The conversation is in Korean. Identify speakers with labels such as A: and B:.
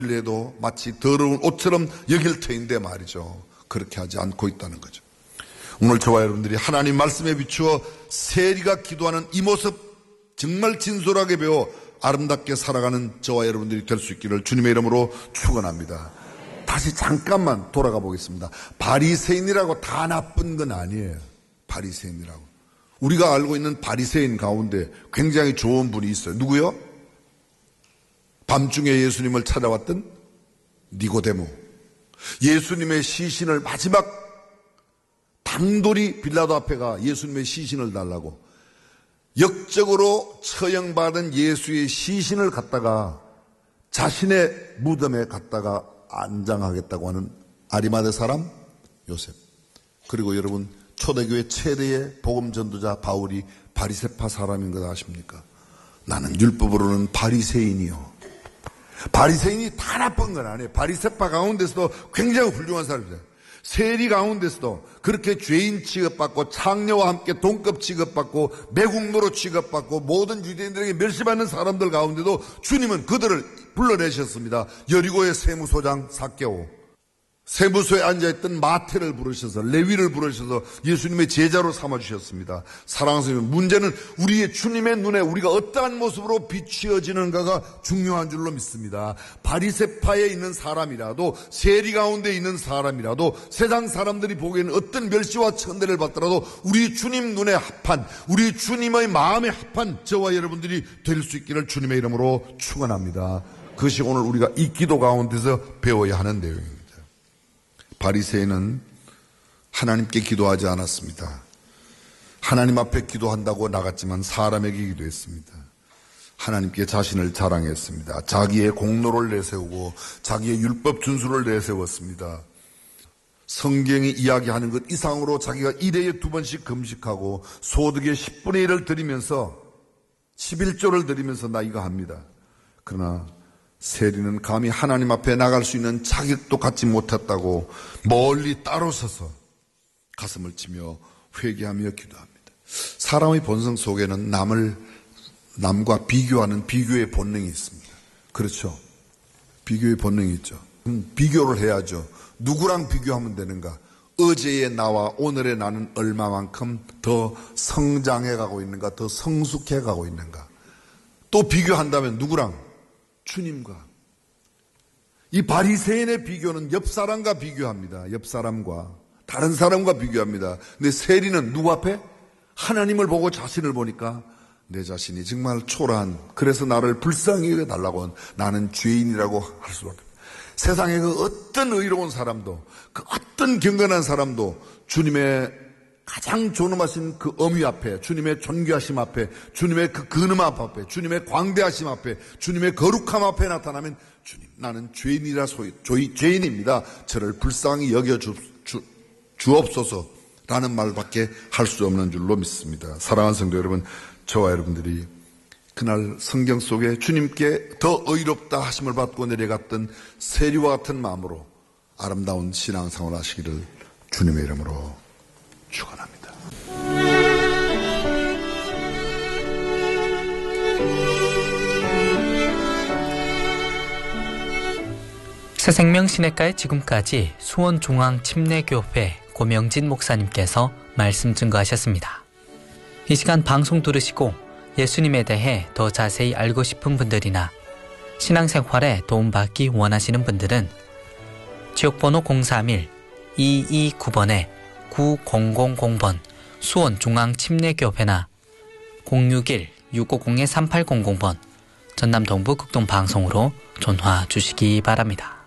A: 해도 마치 더러운 옷처럼 여길 터인데 말이죠. 그렇게 하지 않고 있다는 거죠. 오늘 저와 여러분들이 하나님 말씀에 비추어 세리가 기도하는 이 모습 정말 진솔하게 배워 아름답게 살아가는 저와 여러분들이 될 수 있기를 주님의 이름으로 축원합니다. 다시 잠깐만 돌아가 보겠습니다. 바리새인이라고 다 나쁜 건 아니에요. 바리새인이라고. 우리가 알고 있는 바리새인 가운데 굉장히 좋은 분이 있어요. 누구요? 밤중에 예수님을 찾아왔던 니고데모. 예수님의 시신을 마지막 당돌이 빌라도 앞에 가 예수님의 시신을 달라고 역적으로 처형받은 예수의 시신을 갖다가 자신의 무덤에 갖다가 안장하겠다고 하는 아리마대 사람 요셉. 그리고 여러분 초대교회 최대의 복음 전도자 바울이 바리새파 사람인 것 아십니까? 나는 율법으로는 바리새인이요. 바리새인이 다 나쁜 건 아니에요. 바리새파 가운데서도 굉장히 훌륭한 사람이에요. 세리 가운데서도 그렇게 죄인 취급받고 창녀와 함께 동급 취급받고 매국노로 취급받고 모든 유대인들에게 멸시받는 사람들 가운데도 주님은 그들을 불러내셨습니다. 여리고의 세무소장 삭개오, 세무소에 앉아있던 마태를 부르셔서 레위를 부르셔서 예수님의 제자로 삼아주셨습니다. 사랑하는 성도, 문제는 우리의 주님의 눈에 우리가 어떠한 모습으로 비추어지는가가 중요한 줄로 믿습니다. 바리새파에 있는 사람이라도 세리 가운데 있는 사람이라도 세상 사람들이 보기에는 어떤 멸시와 천대를 받더라도 우리 주님 눈에 합한 우리 주님의 마음에 합한 저와 여러분들이 될 수 있기를 주님의 이름으로 축원합니다. 그것이 오늘 우리가 이 기도 가운데서 배워야 하는 내용입니다. 바리새인은 하나님께 기도하지 않았습니다. 하나님 앞에 기도한다고 나갔지만 사람에게 기도했습니다. 하나님께 자신을 자랑했습니다. 자기의 공로를 내세우고 자기의 율법 준수를 내세웠습니다. 성경이 이야기하는 것 이상으로 자기가 1회에 2번씩 금식하고 소득의 10분의 1을 드리면서 11조를 드리면서 나 이거 합니다. 그러나 세리는 감히 하나님 앞에 나갈 수 있는 자격도 갖지 못했다고 멀리 따로 서서 가슴을 치며 회개하며 기도합니다. 사람의 본성 속에는 남과 비교하는 비교의 본능이 있습니다. 그렇죠? 비교의 본능이 있죠. 비교를 해야죠. 누구랑 비교하면 되는가? 어제의 나와 오늘의 나는 얼마만큼 더 성장해 가고 있는가? 더 성숙해 가고 있는가? 또 비교한다면 누구랑? 주님과. 이 바리새인의 비교는 옆 사람과 비교합니다. 옆 사람과 다른 사람과 비교합니다. 근데 세리는 누구 앞에? 하나님을 보고 자신을 보니까 내 자신이 정말 초라한, 그래서 나를 불쌍히 여겨달라고 한 나는 죄인이라고 할 수밖에 없습니다. 세상에 그 어떤 의로운 사람도 그 어떤 경건한 사람도 주님의 가장 존엄하신 그 어미 앞에, 주님의 존귀하심 앞에, 주님의 그 근엄 앞에, 주님의 광대하심 앞에, 주님의 거룩함 앞에 나타나면 주님, 나는 죄인이라 죄인입니다. 저를 불쌍히 여겨 주옵소서라는 말밖에 할 수 없는 줄로 믿습니다. 사랑하는 성도 여러분, 저와 여러분들이 그날 성경 속에 주님께 더 의롭다 하심을 받고 내려갔던 세리와 같은 마음으로 아름다운 신앙생활 하시기를 주님의 이름으로 축원합니다.
B: 새생명신학과의 지금까지 수원중앙침례교회 고명진 목사님께서 말씀 증거하셨습니다. 이 시간 방송 들으시고 예수님에 대해 더 자세히 알고 싶은 분들이나 신앙생활에 도움받기 원하시는 분들은 지역번호 031-229번에 9000번 수원중앙침례교회나 061-650-3800번 전남 동부 극동방송으로 전화 주시기 바랍니다.